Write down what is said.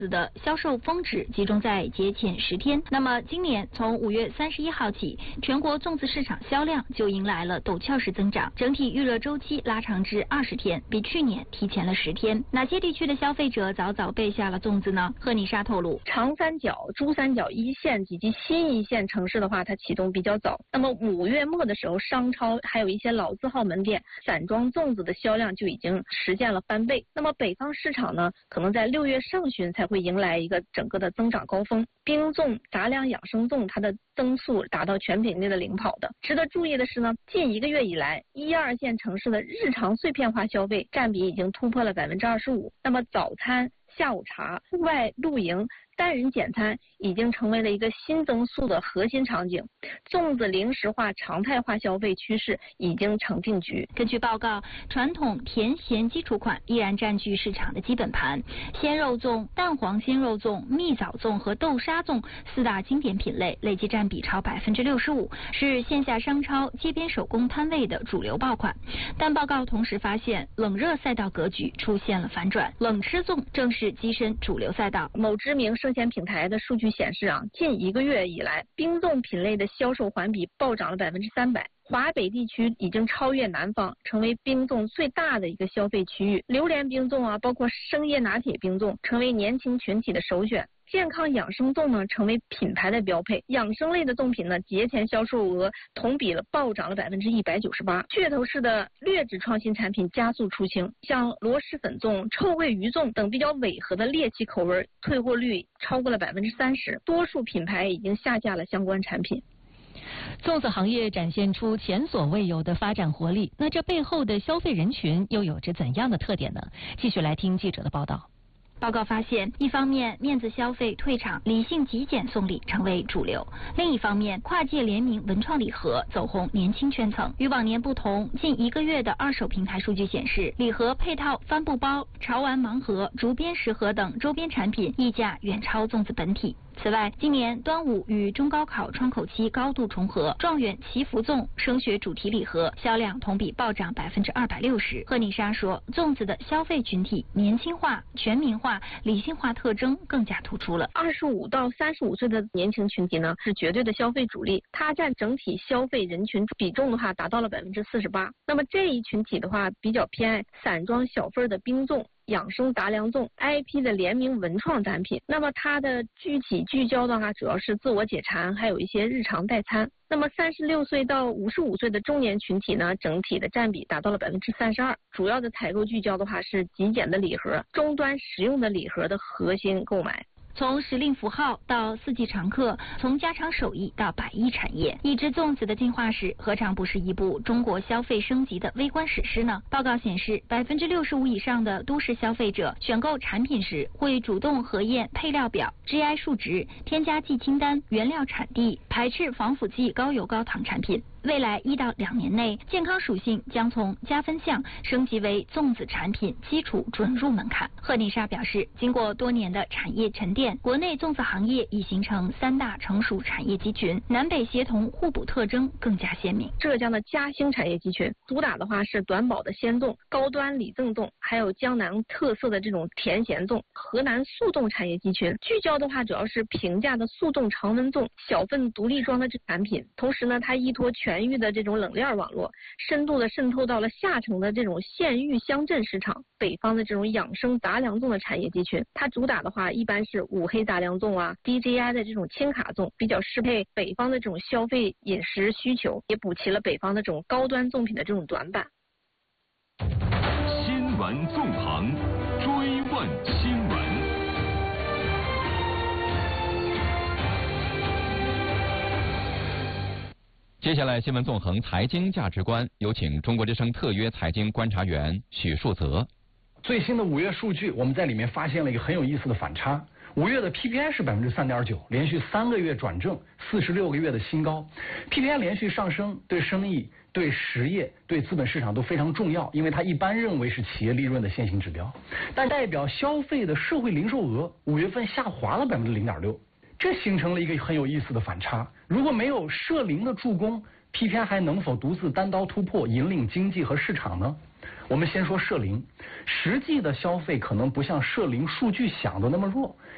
的销售峰值集中在节前10天。那么今年从5月31号起，全国粽子市场销量就迎来了陡峭式增长，整体预热周期拉长至20天，比去年提前了10天。哪些地区的消费者早早备下了粽子呢？贺妮莎透露， 长三角、珠三角一线以及新一线城市的话，它启动比较早。那么5月末的时候，商超还有一些老字号门店散装粽子的销量就已经实现了翻倍。那么北方市场呢，可能在6月上旬才会迎来一个整个的增长高峰。冰粽、杂粮养生粽它的增速达到全品类的领跑的。值得注意的是呢，近1个月以来，1、2线城市的日常碎片化消费占比已经突破了25%。那么早餐、下午茶、户外露营、单人简餐已经成为了一个新增速的核心场景，粽子零食化、常态化消费趋势已经成定局。 根据报告，传统甜咸基础款依然占据市场的基本盘，鲜肉粽、蛋黄鲜肉粽、蜜枣粽和豆沙粽4大经典品类累计占比超65%，是线下商超、街边手工摊位的主流爆款。但报告同时发现，冷热赛道格局出现了反转，冷吃粽正是跻身主流赛道。 某知名生鲜平台的数据显示啊，近1个月以来，冰粽品类的销售环比暴涨了300%。华北地区已经超越南方，成为冰粽最大的一个消费区域。榴莲冰粽啊，包括生椰拿铁冰粽，成为年轻群体的首选。健康养生粽呢，成为品牌的标配。养生类的粽品呢，节前销售额同比暴涨了198%。噱头式的劣质创新产品加速出清，像螺蛳粉粽、臭鳜鱼粽等比较违和的猎奇口味，退货率超过了30%。多数品牌已经下架了相关产品。 粽子行业展现出前所未有的发展活力，那这背后的消费人群又有着怎样的特点呢？继续来听记者的报道。 报告发现，一方面面子消费退场，理性极简送礼成为主流；另一方面，跨界联名文创礼盒走红年轻圈层。与往年不同，近1个月的二手平台数据显示，礼盒配套帆布包、潮玩盲盒、竹编食盒等周边产品溢价远超粽子本体。此外，今年端午与中高考窗口期高度重合，状元祈福粽升学主题礼盒销量同比暴涨260%。贺妮莎说，粽子的消费群体年轻化、全民化、理性化特征更加突出了。 25到35岁的年轻群体呢，是绝对的消费主力，它占整体消费人群比重的话达到了48%。那么这一群体的话，比较偏爱散装小份的冰粽、养生杂粮粽、IP 的联名文创单品。那么它的具体聚焦的话，主要是自我解馋，还有一些日常代餐。那么36岁到55岁的中年群体呢，整体的占比达到了32%。主要的采购聚焦的话是极简的礼盒、终端实用的礼盒的核心购买。 从时令符号到四季常客，从家常手艺到百亿产业，一只粽子的进化史何尝不是一部中国消费升级的微观史诗呢？报告显示，65%以上的都市消费者选购产品时会主动核验配料表、GI 数值、添加剂清单、原料产地，排斥防腐剂、高油高糖产品。未来1到2年内，健康属性将从加分项升级为粽子产品基础准入门槛。贺妮莎表示，经过多年的产业沉淀，国内粽子行业已形成3大成熟产业集群，南北协同互补特征更加鲜明。 浙江的嘉兴产业集群主打的话是短保的鲜粽、高端礼赠粽，还有江南特色的这种甜咸粽。河南速冻产业集群聚焦的话主要是平价的速冻常温粽、小份独立装的产品，同时呢，它依托全域的这种冷链网络，深度的渗透到了下沉的这种县域乡镇市场。北方的这种养生杂粮粽的产业集群，它主打的话一般是五黑杂粮粽啊、DJI 的这种轻卡粽，比较适配北方的这种消费饮食需求，也补齐了北方的这种高端粽品的这种短板。 新闻纵横，追问新闻。接下来新闻纵横财经价值观，有请中国之声特约财经观察员许树泽。 最新的5月数据，我们在里面发现了一个很有意思的反差。5月的 PPI 是3.9%，连续3个月转正，46个月的新高。PPI 连续上升，对生意、对实业、对资本市场都非常重要，因为它一般认为是企业利润的先行指标。但代表消费的社会零售额5月份下滑了0.6%，这形成了一个很有意思的反差。如果没有社零的助攻， PPI 还能否独自单刀突破，引领经济和市场呢？我们先说社零，实际的消费可能不像社零数据想的那么弱，